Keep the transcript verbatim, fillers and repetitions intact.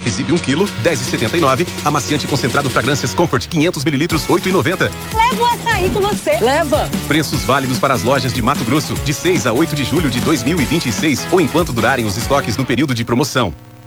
Exibe um quilo, dez e setenta e nove. Amaciante concentrado Fragrâncias Comfort, quinhentos mililitros, oito e noventa. Leva o açaí com você. Leva. Preços válidos para as lojas de Mato Grosso, de seis a oito de julho de dois mil e vinte e seis ou enquanto durarem os estoques no período de promoção.